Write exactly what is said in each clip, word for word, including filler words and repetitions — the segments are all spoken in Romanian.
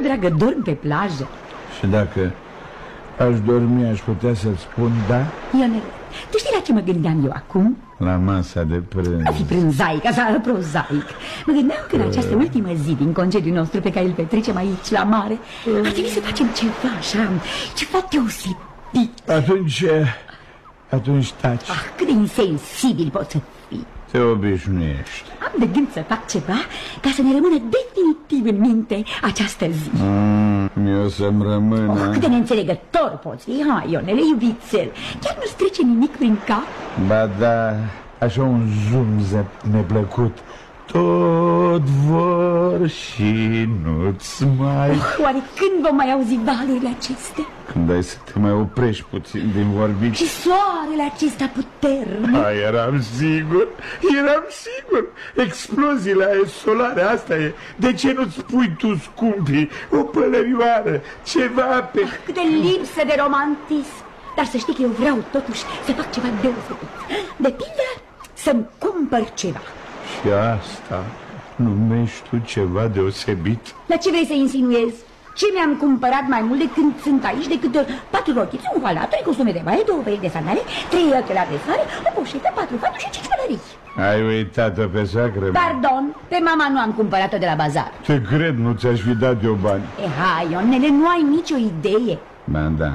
dragă, dorm pe plajă. Și dacă aș dormi, aș putea să-ți spun da? Ionel, tu știi la ce mă gândeam eu acum? La masa de prânz. Nu fi prânzaic, asta prozaic. Mă gândeam că în această ultimă zi din concediul nostru pe care îl petrecem aici la mare, ar trebui să facem ceva așa, ceva deosebit. Atunci, atunci taci. Ah, cât de insensibil poți să fii. Te obișnuiești. Am de gând să fac ceva ca să ne rămână definitiv în minte această zi. Mm, eu să-mi rămână. Oh, cât de neînțelegător poți fi. Hai, Ionele, iubițel, chiar nu-ți trece nimic prin cap? Ba da, așa un zumzet neplăcut. Tot vor și nu-ți mai... Oh, oare când vom mai auzi valurile acestea? Când ai să te mai oprești puțin din vorbit. Și soarele acesta puternic. A, eram sigur, eram sigur. Exploziile aia solare, asta e. De ce nu-ți pui tu, scumpi, o pălărioară, ceva pe... Ah, cât de lipsă de romantism. Dar să știi că eu vreau totuși să fac ceva deosebit. De pildă, să-mi cumpăr ceva. Și asta numești tu ceva deosebit? La ce vrei să insinuezi? Ce mi-am cumpărat mai mult de când sunt aici decât de patru rochițe, un halat, trei costume de baie, două perechi de sandale, trei ochelari de soare, o poșetă, patru faturi și cinci pălării. Ai uitat-o pe soacră? Pardon, pe mama nu am cumpărat-o de la bazar. Te cred, nu ți-aș fi dat eu bani. E, hai, Ionele, nu ai nicio idee. Ba da,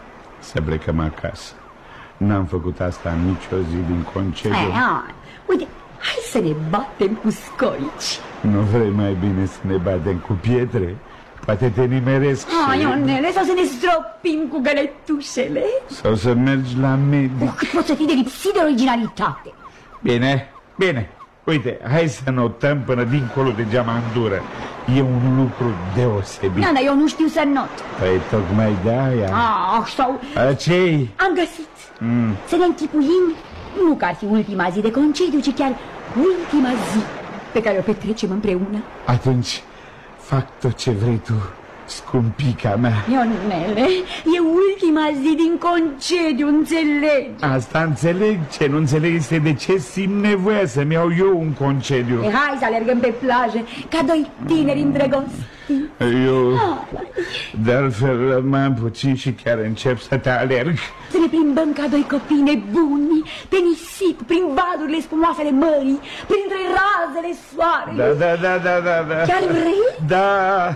să plecăm acasă. N-am făcut asta nicio zi din concediu. Hai, uite, hai să ne batem cu scoici. Nu vrei mai bine să ne batem cu pietre? Poate te nimeresc. Hai, Ionele, sau să ne stropim cu găletușele? Sau să mergi la medic. Oh, cât poți să fii de lipsit de originalitate. Bine, bine. Uite, hai să notăm până dincolo de geamandură. E un lucru deosebit. Da, dar eu nu știu să not. Păi tocmai de aia. Ah, sau... Ce-i? Am găsit. Mm. Să ne închipuim, nu că ar fi ultima zi de concediu, ci chiar ultima zi pe care o petrecem împreună. Atunci fac tot ce vrei tu, scumpica mea. Ionele, e ultima zi din concediu, înțelegi? Asta înțeleg. Ce nu înțeleg este de ce simt nevoia să-mi iau eu un concediu. E, hai să alergăm pe plajă ca doi tineri îndrăgostiți. Eu, de altfel, mai puțin și chiar încep să te alerg. Să ne plimbăm ca doi copii nebuni, pe nisip, prin valurile spumoase ale mării, printre razele soarelui. Da, da, da, da, da, da. Chiar vrei? Da,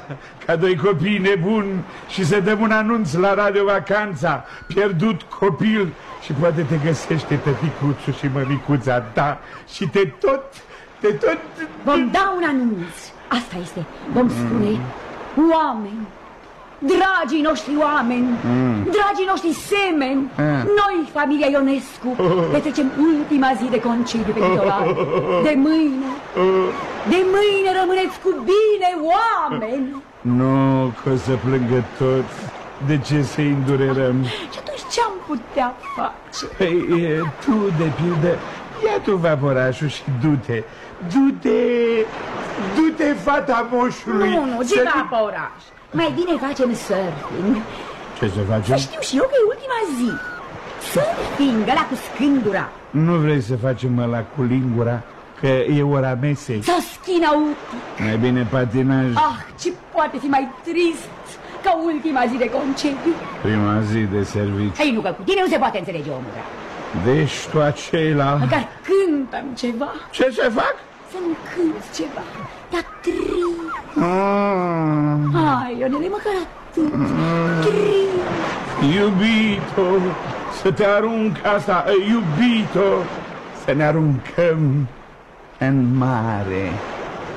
ca doi copii nebuni și să dăm un anunț la Radio Vacanța, pierdut copil, și poate te găsește tăticuțul și mămicuța ta și te tot, te tot... Vom da un anunț, asta este, vom spune, oameni, dragii noștri oameni, mm. dragii noștri semeni, mm. noi, familia Ionescu, oh. petrecem ultima zi de concediu pe litoral. De mâine, oh. de mâine rămâneți cu bine, oameni! Nu, că o să plângă toți. De ce să-i îndurerăm? Și atunci ce-am putea face? Păi, tu, de pildă, ia tu vaporașul și du-te. Du-te, du-te, fata moșului. Nu, nu, ce vaporaș? Mai bine facem surfing. Ce să facem? Să știu și eu că e ultima zi. Surfing, ăla cu scândura. Nu vrei să facem ăla cu lingura? Că e ora mesei. Sau schi nautic. Mai bine patinaj. Ah, ce poate fi mai trist ca ultima zi de concediu? Prima zi de serviciu. Ei, nu, că cu tine nu se poate înțelege, omul. Deci tu acela... Măcar cântăm ceva. Ce să fac? Să-mi cânti ceva, dar trist. Mm. Hai, Ionele, măcar atât. Mm. Trist. Iubito, să te arunc asta, iubito, să ne aruncăm în mare.